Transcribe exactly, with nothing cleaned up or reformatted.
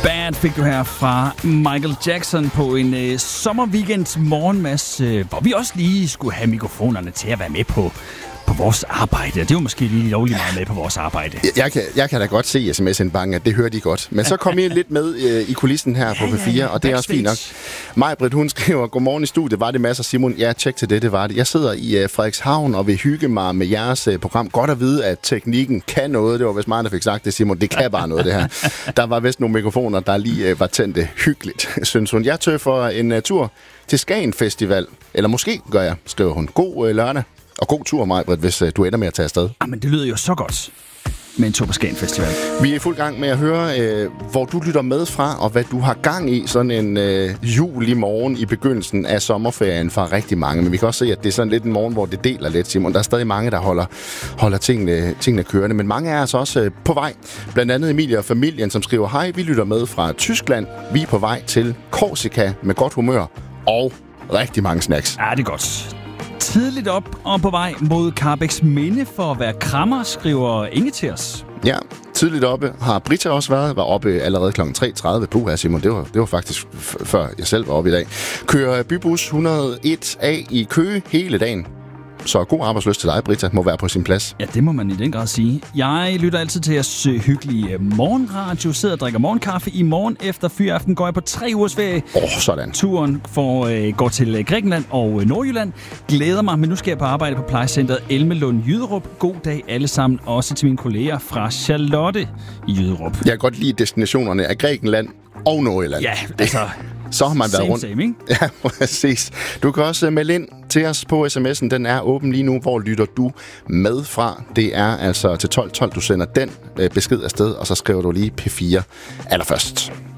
Bad fik du her fra Michael Jackson på en øh, sommerweekend morgen, Mads, øh, hvor vi også lige skulle have mikrofonerne til at være med på, på vores arbejde. Det var måske lige lovligt meget med på vores arbejde. Jeg, jeg, kan, jeg kan da godt se S M S-indbanken, at det hører de godt. Men så kom I lidt med øh, i kulissen her på P fire, ja, ja, og det er også fint nok. Maj-Britt, hun skriver, godmorgen i studiet. Var det masser, Simon? Ja, tjek til det, det var det. Jeg sidder i øh, Frederikshavn og vil hygge mig med jeres øh, program. Godt at vide, at teknikken kan noget. Det var vist meget, der fik sagt det, Simon. Det kan bare noget, det her. Der var vist nogle mikrofoner, der lige øh, var tændte hyggeligt, synes hun. Jeg tøffer en uh, tur til Skagen Festival. Eller måske gør jeg, skriver hun. God øh, lørdag. Og god tur, Maj-Britt, hvis uh, du ender med at tage afsted. Jamen, det lyder jo så godt med en tur på Skagen Festival. Vi er i fuld gang med at høre, øh, hvor du lytter med fra, og hvad du har gang i sådan en øh, jul i morgen i begyndelsen af sommerferien for rigtig mange. Men vi kan også se, at det er sådan lidt en morgen, hvor det deler lidt, Simon. Der er stadig mange, der holder, holder tingene, tingene kørende. Men mange er altså også øh, på vej. Blandt andet Emilie og familien, som skriver, hej, vi lytter med fra Tyskland. Vi er på vej til Korsika med godt humør og rigtig mange snacks. Ja, det er godt. Tidligt op og på vej mod Karrebæks Minde for at være krammer, skriver Inge til os. Ja, tidligt oppe har Britta også været. Var oppe allerede klokken tre tredive. Puh, her, Simon, det var, det var faktisk f- før jeg selv var oppe i dag. Kører bybus et hundrede og en A i Køge hele dagen. Så god arbejdsløst til dig, Britta, må være på sin plads. Ja, det må man i den grad sige. Jeg lytter altid til jeres hyggelige morgenradio, sidder og drikker morgenkaffe. I morgen efter fyraften går jeg på tre ugers ferie. Åh, oh, sådan. Turen for, øh, går til Grækenland og Nordjylland. Glæder mig, men nu skal jeg på arbejde på plejecentret Elmelund Jyderup. God dag alle sammen, også til mine kolleger fra Charlotte i Jyderup. Jeg kan godt lide destinationerne af Grækenland og Nordjylland. Ja, altså... Så har man været same, rundt. Same, ikke? Ja, præcis. Du kan også melde ind til os på sms'en. Den er åben lige nu. Hvor lytter du med fra? Det er altså til tolv tolv, du sender den besked afsted, og så skriver du lige P fire allerførst.